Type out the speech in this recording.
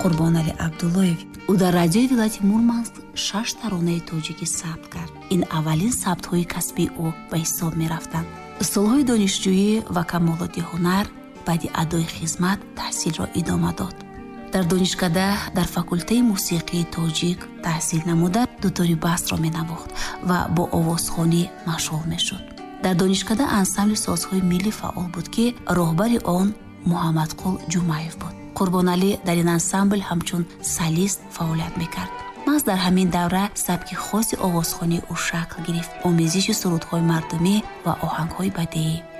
Қурбонали Абдуллоев. ӯ дар радиои вилояти Мурманск 6 таронаи тоҷикӣ сабт кард. ин аввалин сабтҳои касбии ӯ ба ҳисоб мерафтанд. солҳои донишҷӯӣ ва камолоти ҳунар баъди адои хизмат таҳсилро идома дод. дар донишкада дар факултаи мусиқии тоҷик таҳсил намуда дутори басро менавохт ва бо овозхонӣ машғул мешуд. дар донишкада ансамбли созҳои миллӣ фаъол буд ки роҳбари он Муҳаммадқул Ҷумаев буд. Қурбонали дар ин ансамбл ҳамчун солист фаъолият мекард. маҳз дар ҳамин давра сабки хоси овозхонии ӯ шакл гирифт. омезиши сурудҳои мардумӣ ва оҳангҳои бадеӣ.